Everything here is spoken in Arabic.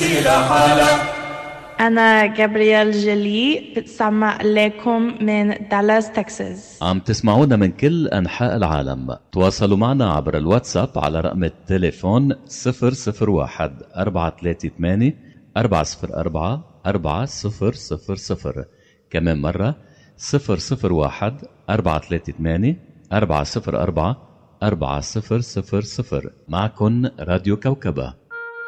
تمشي لحالها. أنا جابرييل جيلي بتسمع لكم من دالاس تكساس. عم تسمعونا من كل أنحاء العالم. تواصلوا معنا عبر الواتساب على رقم التليفون 001 438 404 4000. كمان مرة 001 438 404 4000. معكن راديو كوكبة.